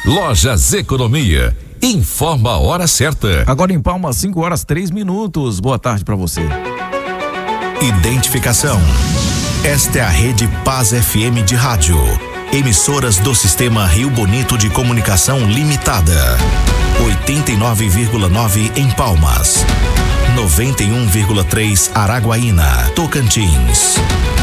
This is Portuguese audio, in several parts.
Lojas Economia. Informa a hora certa. Agora em Palmas, 5h03. Boa tarde para você. Identificação. Esta é a Rede Paz FM de rádio. Emissoras do Sistema Rio Bonito de Comunicação Limitada. 89,9 em Palmas. 91,3 Araguaína, Tocantins.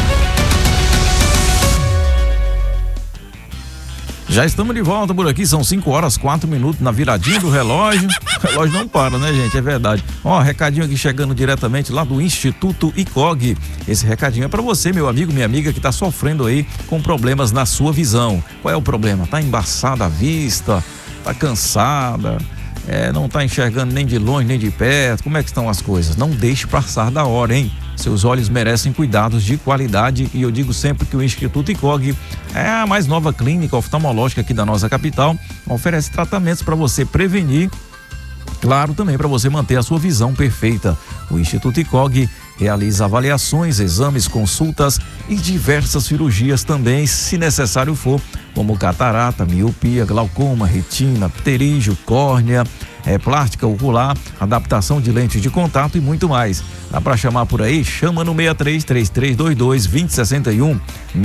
Já estamos de volta por aqui, são 5h04 na viradinha do relógio. O relógio não para, né, gente? É verdade. Ó, recadinho aqui chegando diretamente lá do Instituto ICOG. Esse recadinho é para você, meu amigo, minha amiga, que tá sofrendo aí com problemas na sua visão. Qual é o problema? Tá embaçada a vista, tá cansada, não tá enxergando nem de longe nem de perto. Como é que estão as coisas? Não deixe passar da hora, hein? Seus olhos merecem cuidados de qualidade e eu digo sempre que o Instituto ICOG é a mais nova clínica oftalmológica aqui da nossa capital. Oferece tratamentos para você prevenir, claro, também para você manter a sua visão perfeita. O Instituto ICOG realiza avaliações, exames, consultas e diversas cirurgias também, se necessário for, como catarata, miopia, glaucoma, retina, pterígio, córnea, plástica ocular, adaptação de lentes de contato e muito mais. Dá para chamar por aí? Chama no 63-3322-2061.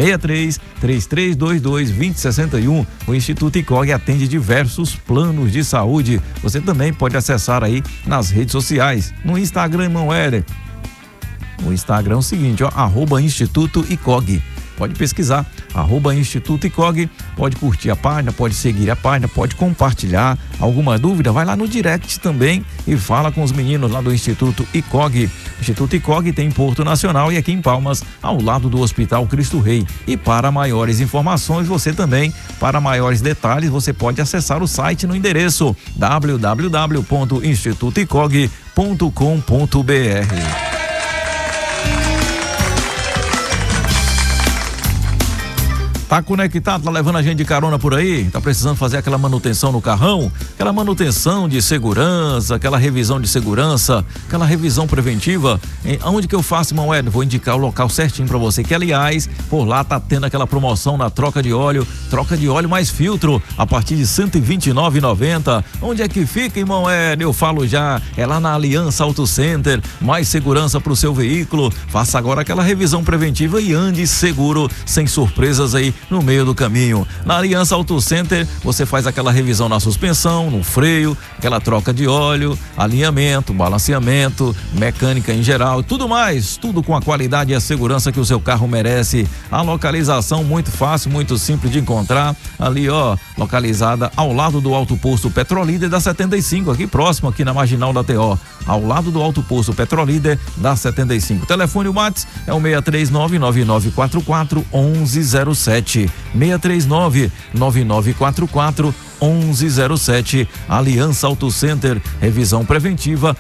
63-3322-2061. O Instituto ICOG atende diversos planos de saúde. Você também pode acessar aí nas redes sociais. No Instagram, irmão Éder. O Instagram é o seguinte, ó, @Instituto ICOG. Pode pesquisar, @Instituto ICOG, pode curtir a página, pode seguir a página, pode compartilhar. Alguma dúvida? Vai lá no direct também e fala com os meninos lá do Instituto ICOG. O Instituto ICOG tem em Porto Nacional e aqui em Palmas, ao lado do Hospital Cristo Rei. E para maiores informações, você também, para maiores detalhes, você pode acessar o site no endereço www.institutoicog.com.br. Tá conectado, tá levando a gente de carona por aí? Tá precisando fazer aquela manutenção no carrão? Aquela manutenção de segurança, aquela revisão de segurança, aquela revisão preventiva? Aonde que eu faço, irmão Edno? Vou indicar o local certinho pra você, que aliás, por lá tá tendo aquela promoção na troca de óleo mais filtro, a partir de R$ 129,90. Onde é que fica, irmão Edno? Eu falo já, é lá na Aliança Auto Center, mais segurança pro seu veículo. Faça agora aquela revisão preventiva e ande seguro, sem surpresas aí no meio do caminho. Na Aliança Auto Center, você faz aquela revisão na suspensão, no freio, aquela troca de óleo, alinhamento, balanceamento, mecânica em geral, tudo mais, tudo com a qualidade e a segurança que o seu carro merece. A localização muito fácil, muito simples de encontrar, ali ó, localizada ao lado do Alto Posto Petrolíder da 75, aqui próximo, aqui na Marginal da TO, ao lado do Alto Posto Petrolíder da 75. O telefone, o WhatsApp é o 639-9944-1107. 639-9944-1107. Aliança Auto Center, revisão preventiva